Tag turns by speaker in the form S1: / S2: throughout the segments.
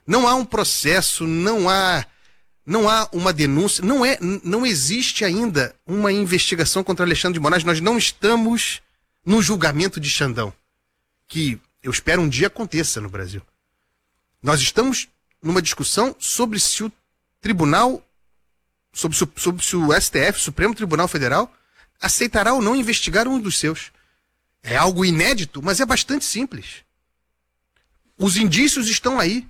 S1: Não há um processo, não há uma denúncia, não existe ainda uma investigação contra Alexandre de Moraes. Nós não estamos no julgamento de Xandão, que eu espero um dia aconteça no Brasil. Nós estamos numa discussão sobre se o tribunal, sobre se o STF, Supremo Tribunal Federal, aceitará ou não investigar um dos seus. É algo inédito, mas é bastante simples. Os indícios estão aí.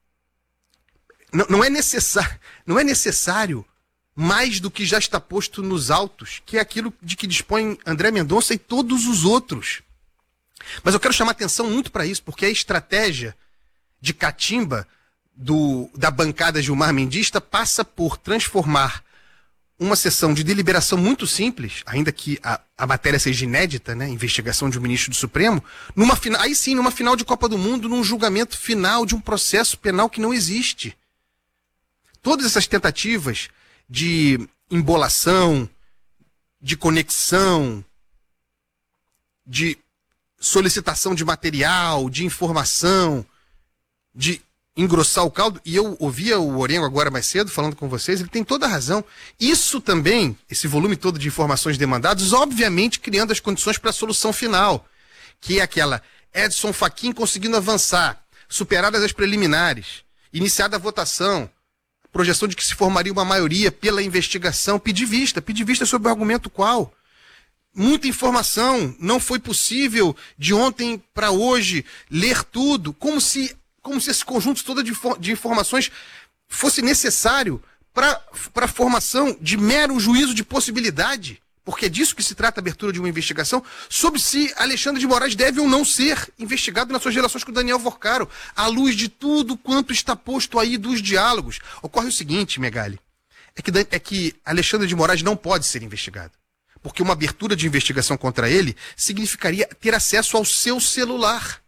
S1: Não é necessário mais do que já está posto nos autos, que é aquilo de que dispõe André Mendonça e todos os outros. Mas eu quero chamar atenção muito para isso, porque a estratégia de catimba da bancada Gilmar Mendista passa por transformar uma sessão de deliberação muito simples, ainda que a matéria seja inédita, né, investigação de um ministro do Supremo, numa final de Copa do Mundo, num julgamento final de um processo penal que não existe. Todas essas tentativas de embolação, de conexão, de solicitação de material, de informação, de engrossar o caldo, e eu ouvia o Orengo agora mais cedo falando com vocês, ele tem toda a razão. Isso também, esse volume todo de informações demandadas, obviamente criando as condições para a solução final, que é aquela Edson Fachin conseguindo avançar, superadas as preliminares, iniciada a votação, projeção de que se formaria uma maioria pela investigação, pedir vista sobre o argumento qual? Muita informação, não foi possível de ontem para hoje ler tudo, como se esse conjunto todo de informações fosse necessário para a formação de mero juízo de possibilidade, porque é disso que se trata a abertura de uma investigação, sobre se Alexandre de Moraes deve ou não ser investigado nas suas relações com Daniel Vorcaro, à luz de tudo quanto está posto aí dos diálogos. Ocorre o seguinte, Megali, é que Alexandre de Moraes não pode ser investigado, porque uma abertura de investigação contra ele significaria ter acesso ao seu celular.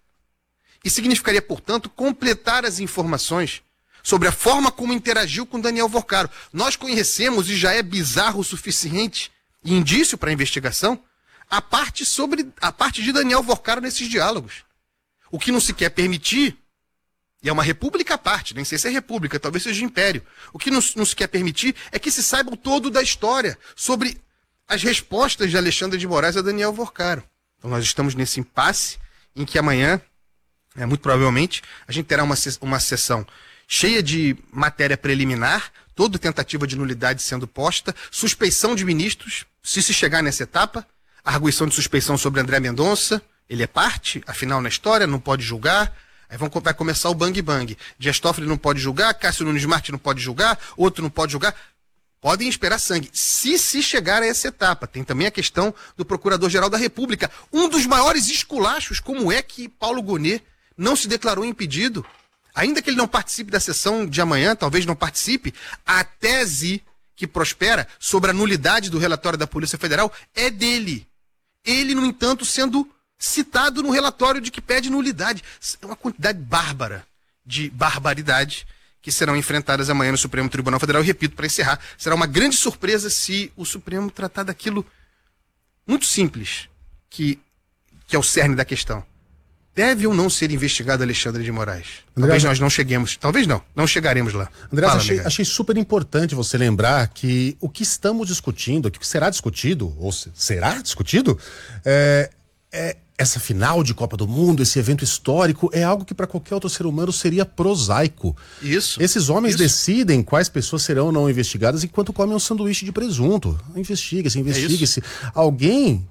S1: E significaria, portanto, completar as informações sobre a forma como interagiu com Daniel Vorcaro. Nós conhecemos, e já é bizarro o suficiente, e indício para a investigação, a parte de Daniel Vorcaro nesses diálogos. O que não se quer permitir, e é uma república à parte, nem sei se é república, talvez seja império, o que não se quer permitir é que se saiba o todo da história sobre as respostas de Alexandre de Moraes a Daniel Vorcaro. Então nós estamos nesse impasse em que amanhã, muito provavelmente, a gente terá uma sessão cheia de matéria preliminar, toda tentativa de nulidade sendo posta, suspeição de ministros, se chegar nessa etapa, arguição de suspeição sobre André Mendonça, ele é parte, afinal, na história, não pode julgar, aí vai começar o bang-bang. Dias Toffoli não pode julgar, Cássio Nunes Martins não pode julgar, outro não pode julgar. Podem esperar sangue. Se chegar a essa etapa, tem também a questão do Procurador-Geral da República. Um dos maiores esculachos, como é que Paulo Gonet não se declarou impedido, ainda que ele não participe da sessão de amanhã, talvez não participe, a tese que prospera sobre a nulidade do relatório da Polícia Federal é dele. Ele, no entanto, sendo citado no relatório de que pede nulidade. É uma quantidade bárbara de barbaridade que serão enfrentadas amanhã no Supremo Tribunal Federal. E repito, para encerrar, será uma grande surpresa se o Supremo tratar daquilo muito simples, que é o cerne da questão. Deve ou não ser investigado Alexandre de Moraes? Talvez nós não cheguemos, talvez não chegaremos lá.
S2: André, achei super importante você lembrar que o que estamos discutindo, o que será discutido, ou será discutido, essa final de Copa do Mundo, esse evento histórico, é algo que para qualquer outro ser humano seria prosaico.
S1: Isso.
S2: Esses homens decidem quais pessoas serão ou não investigadas enquanto comem um sanduíche de presunto. Investigue-se. Alguém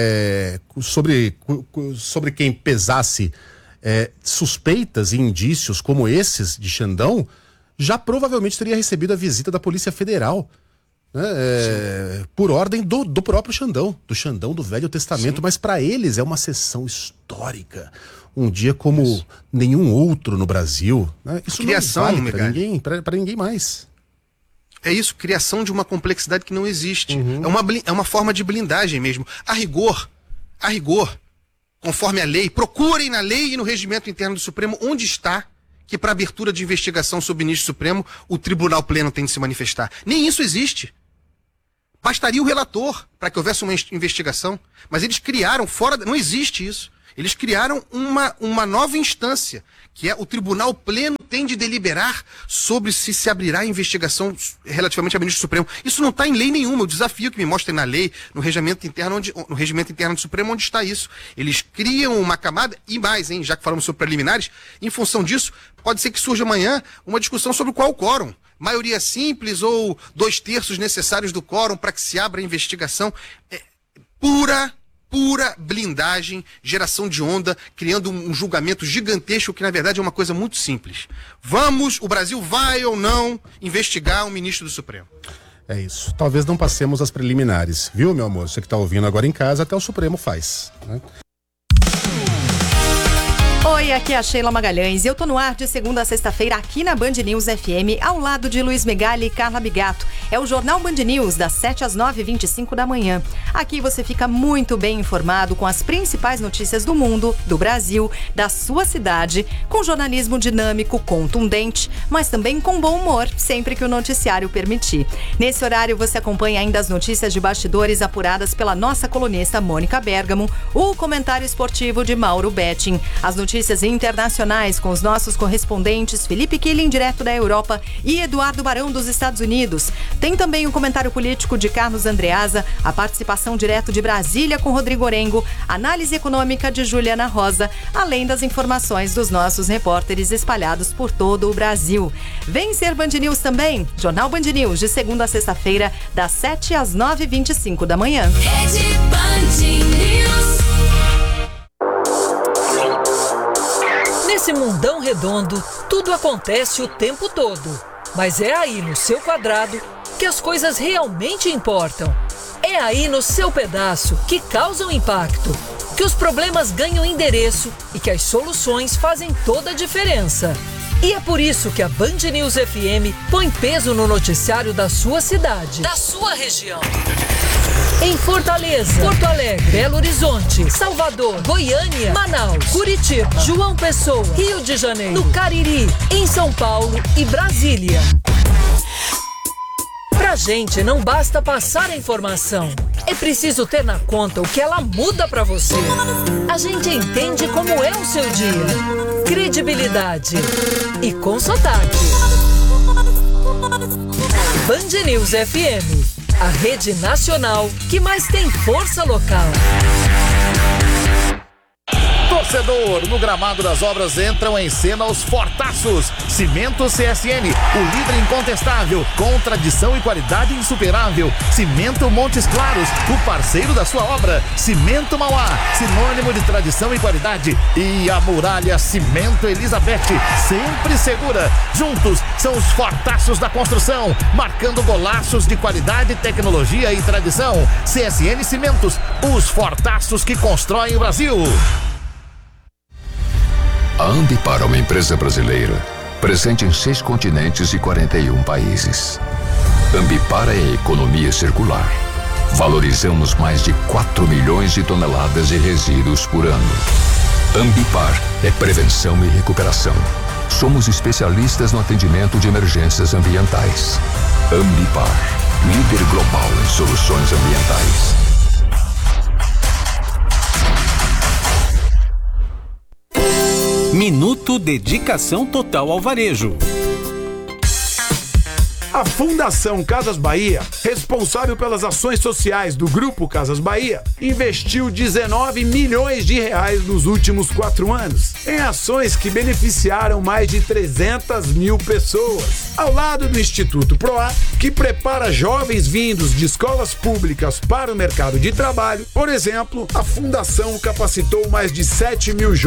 S2: sobre quem pesasse suspeitas e indícios como esses de Xandão, já provavelmente teria recebido a visita da Polícia Federal. Por ordem do próprio Xandão, do Xandão do Velho Testamento. Sim. Mas para eles é uma sessão histórica, um dia como nenhum outro no Brasil, né? Isso
S1: criação,
S2: não vale para ninguém mais.
S1: É isso, criação de uma complexidade que não existe. É uma forma de blindagem mesmo. A rigor, conforme a lei, procurem na lei e no regimento interno do Supremo onde está que para abertura de investigação sobre o ministro Supremo o Tribunal Pleno tem de se manifestar. Nem isso existe. Bastaria o relator para que houvesse uma investigação. Mas eles criaram, não existe isso. Eles criaram uma nova instância, que é o Tribunal Pleno tem de deliberar sobre se abrirá investigação relativamente ao ministro do Supremo. Isso não está em lei nenhuma. Eu desafio que me mostrem na lei, no regimento interno do Supremo, onde está isso. Eles criam uma camada, e mais, já que falamos sobre preliminares, em função disso, pode ser que surja amanhã uma discussão sobre qual o quórum. Maioria simples ou 2/3 necessários do quórum para que se abra a investigação. Pura blindagem, geração de onda, criando um julgamento gigantesco que na verdade é uma coisa muito simples. O Brasil vai ou não investigar um ministro do Supremo?
S2: É isso. Talvez não passemos as preliminares, viu, meu amor? Você que está ouvindo agora em casa, até o Supremo faz, né?
S3: Oi, aqui é a Sheila Magalhães e eu tô no ar de segunda a sexta-feira aqui na Band News FM, ao lado de Luiz Megali e Carla Bigato. É o Jornal Band News, das 7 às 9h25 da manhã. Aqui você fica muito bem informado com as principais notícias do mundo, do Brasil, da sua cidade, com jornalismo dinâmico, contundente, mas também com bom humor, sempre que o noticiário permitir. Nesse horário você acompanha ainda as notícias de bastidores apuradas pela nossa colunista Mônica Bergamo, o comentário esportivo de Mauro Betting, as notícias internacionais com os nossos correspondentes Felipe Killing, direto da Europa, e Eduardo Barão, dos Estados Unidos. Tem também o comentário político de Carlos Andreasa, a participação direto de Brasília com Rodrigo Orengo, análise econômica de Juliana Rosa, além das informações dos nossos repórteres espalhados por todo o Brasil. Vem ser Band News também, Jornal Band News, de segunda a sexta-feira, das 7 às 9h25 da manhã.
S4: Rede Band News.
S5: Nesse mundão redondo, tudo acontece o tempo todo. Mas é aí no seu quadrado que as coisas realmente importam. É aí no seu pedaço que causam impacto, que os problemas ganham endereço e que as soluções fazem toda a diferença. E é por isso que a Band News FM põe peso no noticiário da sua cidade, da sua região. Em Fortaleza, Porto Alegre, Belo Horizonte, Salvador, Goiânia, Manaus, Curitiba, João Pessoa, Rio de Janeiro, no Cariri, em São Paulo e Brasília. Pra gente não basta passar a informação, é preciso ter na conta o que ela muda pra você. A gente entende como é o seu dia, credibilidade e com sotaque. Band News FM, a rede nacional que mais tem força local.
S6: Torcedor, no gramado das obras entram em cena os fortaços. Cimento CSN, o líder incontestável, com tradição e qualidade insuperável. Cimento Montes Claros, o parceiro da sua obra. Cimento Mauá, sinônimo de tradição e qualidade. E a Muralha Cimento Elizabeth, sempre segura. Juntos são os fortaços da construção, marcando golaços de qualidade, tecnologia e tradição. CSN Cimentos, os fortaços que constroem o Brasil.
S7: A Ambipar é uma empresa brasileira, presente em 6 continentes e 41 países. Ambipar é a economia circular. Valorizamos mais de 4 milhões de toneladas de resíduos por ano. Ambipar é prevenção e recuperação. Somos especialistas no atendimento de emergências ambientais. Ambipar, líder global em soluções ambientais.
S8: Minuto Dedicação Total ao Varejo.
S9: A Fundação Casas Bahia, responsável pelas ações sociais do Grupo Casas Bahia, investiu 19 milhões de reais nos últimos 4 anos em ações que beneficiaram mais de 300 mil pessoas. Ao lado do Instituto Proar, que prepara jovens vindos de escolas públicas para o mercado de trabalho, por exemplo, a Fundação capacitou mais de 7 mil jovens